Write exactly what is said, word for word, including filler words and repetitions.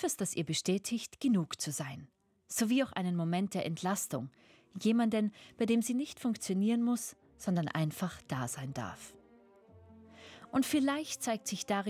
Etwas, das ihr bestätigt, genug zu sein. Sowie auch einen Moment der Entlastung. Jemanden, bei dem sie nicht funktionieren muss, sondern einfach da sein darf. Und vielleicht zeigt sich darin